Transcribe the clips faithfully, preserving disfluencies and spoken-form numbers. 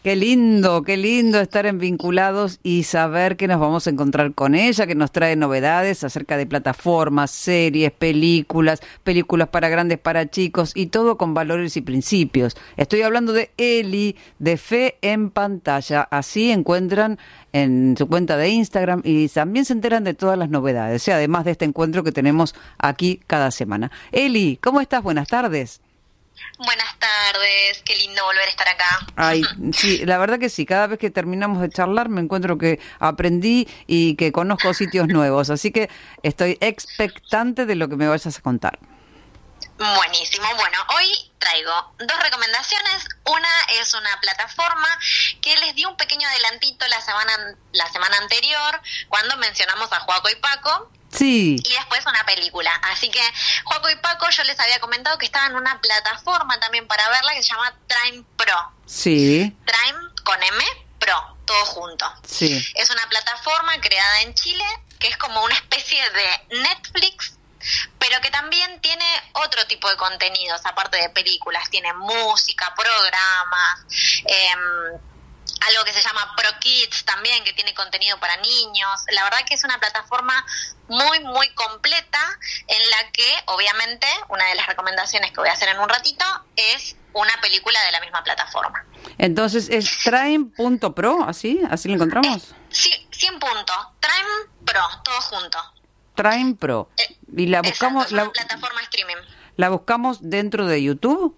Qué lindo, qué lindo estar en Vinculados y saber que nos vamos a encontrar con ella, que nos trae novedades acerca de plataformas, series, películas, películas para grandes, para chicos y todo con valores y principios. Estoy hablando de Eli, de Fe en Pantalla. Así encuentran en su cuenta de Instagram y también se enteran de todas las novedades, ¿sí? Además de este encuentro que tenemos aquí cada semana. Eli, ¿cómo estás? Buenas tardes. Buenas tardes, qué lindo volver a estar acá. Ay, sí, la verdad que sí, cada vez que terminamos de charlar me encuentro que aprendí y que conozco sitios nuevos, así que estoy expectante de lo que me vayas a contar. Buenísimo, bueno, hoy traigo dos recomendaciones. Una es una plataforma que les di un pequeño adelantito la semana la semana anterior cuando mencionamos a Joaco y Paco. Sí. Y después una película. Así que Joaco y Paco yo les había comentado que estaban en una plataforma también para verla que se llama Trime Pro. Sí. Trime con M, Pro, todo junto. Sí. Es una plataforma creada en Chile que es como una especie de Netflix, pero que también tiene otro tipo de contenidos, aparte de películas. Tiene música, programas, eh, algo que se llama Pro Kids también, que tiene contenido para niños. La verdad que es una plataforma muy, muy completa, en la que, obviamente, una de las recomendaciones que voy a hacer en un ratito es una película de la misma plataforma. Entonces, ¿es Trime punto pro? ¿Así? ¿Así lo encontramos? Eh, sí, cien puntos. Trime Pro, todo junto. Trime Pro. Eh, y la buscamos... exacto, es una la, plataforma streaming. ¿La buscamos dentro de YouTube?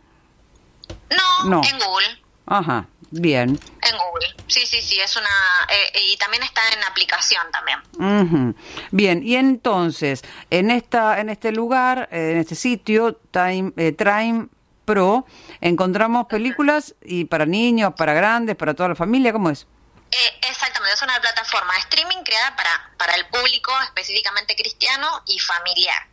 No, No. en Google. Ajá, bien. En Google, sí, sí, sí, es una... Eh, y también está en aplicación también. Uh-huh. Bien, y entonces, en esta en este lugar, en este sitio, Time, eh, Trime Pro, encontramos películas y para niños, para grandes, para toda la familia, ¿cómo es? Eh, exactamente, es una plataforma de streaming creada para, para el público específicamente cristiano y familiar,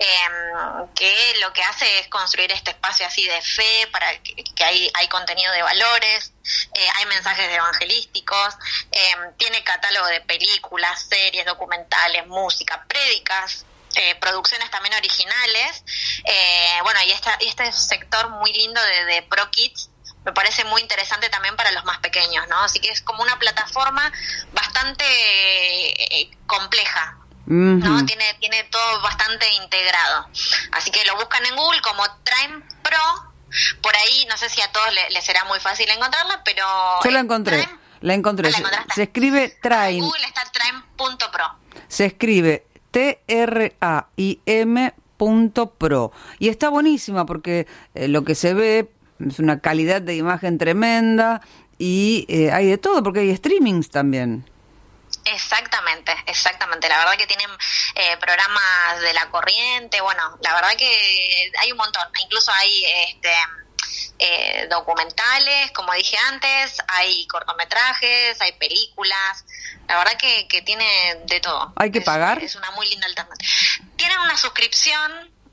eh, que lo que hace es construir este espacio así de fe, para que, que hay, hay contenido de valores, eh, hay mensajes evangelísticos, eh, tiene catálogo de películas, series, documentales, música, prédicas, Eh, producciones también originales, eh, bueno, y, esta, y este sector muy lindo de, de Pro Kids me parece muy interesante también para los más pequeños, ¿no? Así que es como una plataforma bastante eh, compleja, uh-huh. ¿no? Tiene, tiene todo bastante integrado. Así que lo buscan en Google como Trime Pro. Por ahí, no sé si a todos les, les será muy fácil encontrarla, pero... Yo la encontré, Trime, la encontré. ¿la se, se escribe Trime. En Google está Trime punto pro. Se escribe T R A I M punto pro. Y está buenísima porque eh, lo que se ve es una calidad de imagen tremenda y eh, hay de todo porque hay streamings también. Exactamente, exactamente. La verdad que tienen eh, programas de la corriente, bueno, la verdad que hay un montón. Incluso hay este eh, documentales, como dije antes, hay cortometrajes, hay películas. La verdad que, que tiene de todo. ¿Hay que es, pagar? Es una muy linda alternativa. Tienen una suscripción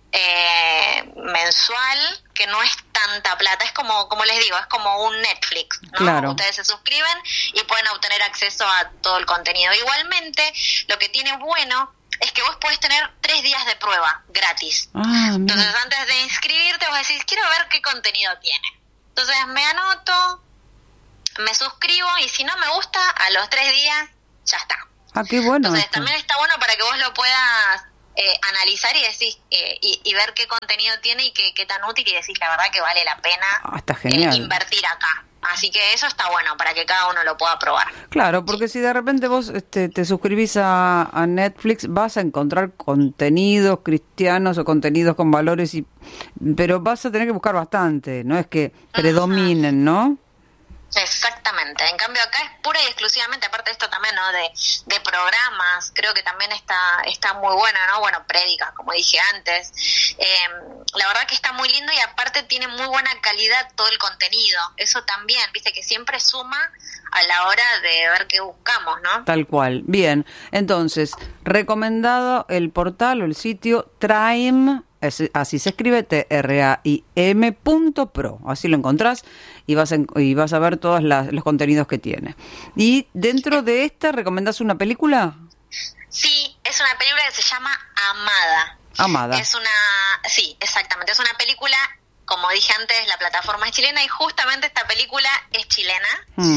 eh, mensual que no es tanta plata, es como como les digo, es como un Netflix, ¿no? Claro. Ustedes se suscriben y pueden obtener acceso a todo el contenido. Igualmente, lo que tiene bueno es que vos podés tener tres días de prueba gratis. Ah, entonces, antes de inscribirte, vos decís, quiero ver qué contenido tiene. Entonces, me anoto, me suscribo y si no me gusta, a los tres días, ya está. Ah, qué bueno. Entonces, esto. también está bueno para que vos lo puedas eh, analizar y decís eh, y, y ver qué contenido tiene y qué, qué tan útil, y decís la verdad que vale la pena ah, está genial. Eh, invertir acá. Así que eso está bueno para que cada uno lo pueda probar. Claro, porque si de repente vos este, te suscribís a, a Netflix, vas a encontrar contenidos cristianos o contenidos con valores, y pero vas a tener que buscar bastante, no es que predominen, ¿no? Exactamente. En cambio acá es pura y exclusivamente, aparte de esto también, ¿no? De, de programas, creo que también está está muy bueno, ¿no? Bueno, prédicas, como dije antes. Eh, la verdad que está muy lindo y aparte tiene muy buena calidad todo el contenido. Eso también, viste, que siempre suma a la hora de ver qué buscamos, ¿no? Tal cual. Bien. Entonces, recomendado el portal o el sitio Trime, es, así se escribe, T R A I M punto pro. Así lo encontrás y vas a, y vas a ver todos las, los contenidos que tiene. Y dentro de esta, ¿recomendás una película? Sí, es una película que se llama Amada. Amada. Es una, sí, exactamente, es una película como dije antes, la plataforma es chilena y justamente esta película es chilena. Mm.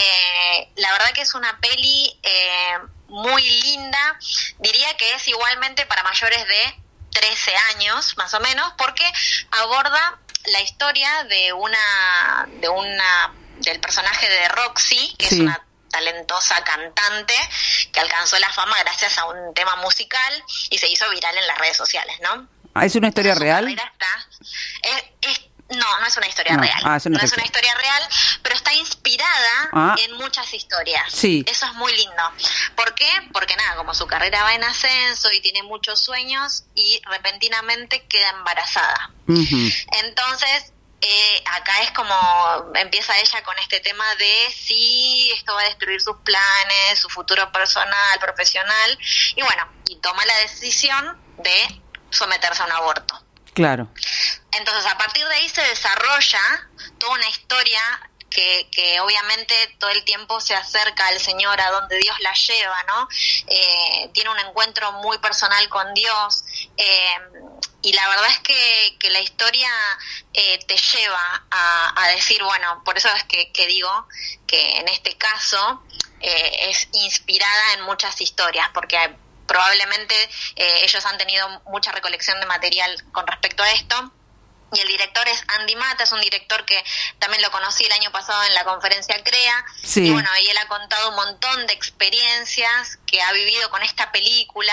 Eh, la verdad que es una peli eh, muy linda, diría que es igualmente para mayores de trece años, más o menos, porque aborda la historia de una, de una, del personaje de Roxy, que sí. es una talentosa cantante que alcanzó la fama gracias a un tema musical y se hizo viral en las redes sociales, ¿no? Ah, ¿es una historia real? Está, es, es, no, no es una historia no. real. Ah, es una no es una historia real, pero está inspirada ah. en muchas historias. Sí. Eso es muy lindo. ¿Por qué? Porque nada, como su carrera va en ascenso y tiene muchos sueños y repentinamente queda embarazada. Uh-huh. Entonces, eh, acá es como empieza ella con este tema de si esto va a destruir sus planes, su futuro personal, profesional, y bueno, y toma la decisión de someterse a un aborto. Claro. Entonces, a partir de ahí se desarrolla toda una historia que, que obviamente todo el tiempo se acerca al Señor, a donde Dios la lleva, ¿no? Eh, tiene un encuentro muy personal con Dios, eh, y la verdad es que, que la historia eh, te lleva a, a decir, bueno, por eso es que, que digo que en este caso eh, es inspirada en muchas historias, porque hay probablemente eh, ellos han tenido mucha recolección de material con respecto a esto, y el director es Andy Mata, es un director que también lo conocí el año pasado en la conferencia CREA, sí. y bueno, y él ha contado un montón de experiencias que ha vivido con esta película.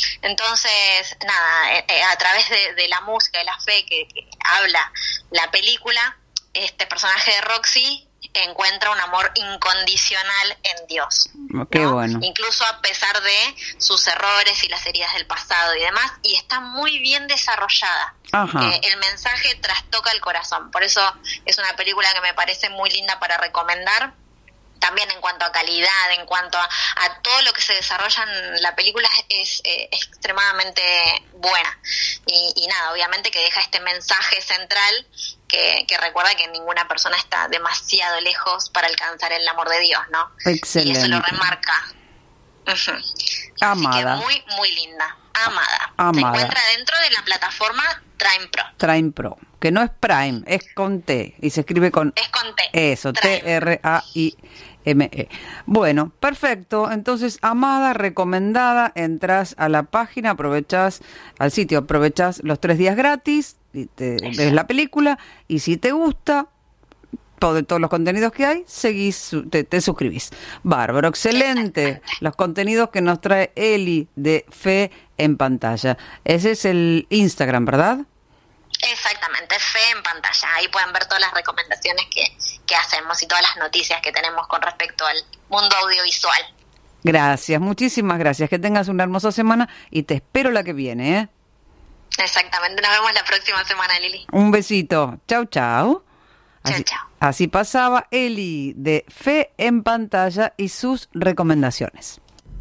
Entonces, nada, eh, a través de, de la música, de la fe que, que habla la película, este personaje de Roxy encuentra un amor incondicional en Dios. Qué ¿no? bueno. Incluso a pesar de sus errores y las heridas del pasado y demás, y está muy bien desarrollada. Ajá. Eh, el mensaje trastoca el corazón, por eso es una película que me parece muy linda para recomendar. También en cuanto a calidad, en cuanto a, a todo lo que se desarrolla en la película es eh, extremadamente buena. Y, y nada, obviamente que deja este mensaje central que, que recuerda que ninguna persona está demasiado lejos para alcanzar el amor de Dios, ¿no? Excelente. Y eso lo remarca. Uh-huh. Amada. Así que muy, muy linda. Amada. Amada. Se encuentra dentro de la plataforma Trime Pro. Trime Pro, que no es Prime, es con T y se escribe con... Es con T. Eso, T R A I M E. Bueno, perfecto. Entonces, Amada, recomendada, entras a la página, aprovechás al sitio, aprovechás los tres días gratis, y te ves la película, y si te gusta todo, todos los contenidos que hay, seguís, te, te suscribís. Bárbaro, excelente. Los contenidos que nos trae Eli de Fe en Pantalla. Ese es el Instagram, ¿verdad? Exactamente, Fe en Pantalla. Ahí pueden ver todas las recomendaciones que, que hacemos y todas las noticias que tenemos con respecto al mundo audiovisual. Gracias, muchísimas gracias. Que tengas una hermosa semana y te espero la que viene, ¿eh? Exactamente, nos vemos la próxima semana, Lili. Un besito. Chau, chau. Así, chau, chau. Así pasaba Eli de Fe en Pantalla y sus recomendaciones.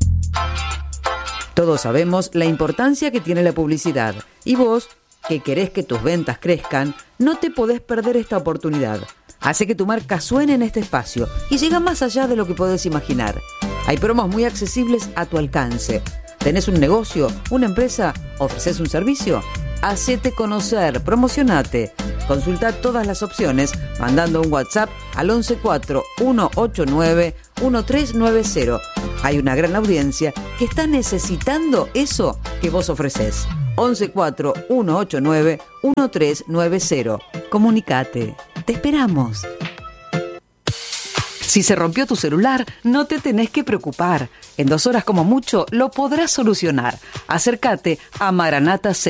Todos sabemos la importancia que tiene la publicidad. Y vos, que querés que tus ventas crezcan, no te podés perder esta oportunidad. Hace que tu marca suene en este espacio y llega más allá de lo que podés imaginar. Hay promos muy accesibles a tu alcance. ¿Tenés un negocio, una empresa? ¿Ofreces un servicio? Hacete conocer, promocionate. Consulta todas las opciones mandando un WhatsApp al once cuatro uno ocho nueve uno tres nueve cero. Hay una gran audiencia que está necesitando eso que vos ofrecés. once cuatro uno ocho nueve uno tres nueve cero. Comunicate. Te esperamos. Si se rompió tu celular, no te tenés que preocupar. En dos horas como mucho lo podrás solucionar. Acércate a Maranata